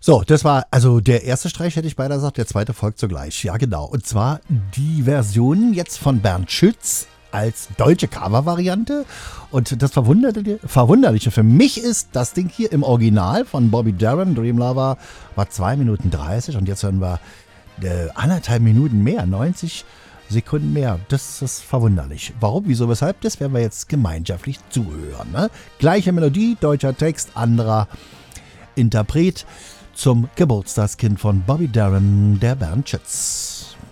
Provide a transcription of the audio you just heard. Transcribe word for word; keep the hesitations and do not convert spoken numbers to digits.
So, das war also der erste Streich, hätte ich beinahe gesagt, der zweite folgt sogleich. Ja, genau. Und zwar die Version jetzt von Bernd Schütz als deutsche Cover-Variante. Und das Verwunderliche, Verwunderliche für mich ist, das Ding hier im Original von Bobby Darin, Dream Lover, war zwei Minuten dreißig und jetzt hören wir äh, anderthalb Minuten mehr, neunzig Sekunden mehr. Das ist verwunderlich. Warum, wieso, weshalb? Das werden wir jetzt gemeinschaftlich zuhören. Ne? Gleiche Melodie, deutscher Text, anderer Interpret zum Geburtstagskind von Bobby Darin, der Bernd Schütz.